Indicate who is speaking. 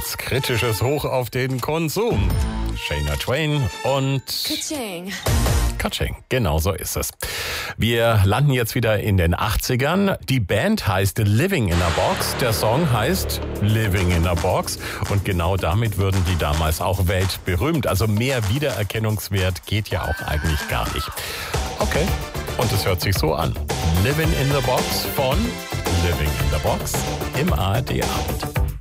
Speaker 1: Hits, kritisches Hoch auf den Konsum. Shania Twain und Kaching, genau so ist es. Wir landen jetzt wieder in den 80ern. Die Band heißt Living in a Box, der Song heißt Living in a Box und genau damit würden die damals auch weltberühmt. Also mehr Wiedererkennungswert geht ja auch eigentlich gar nicht. Okay, und es hört sich so an. Living in the Box von Living in the Box im ARD Abend.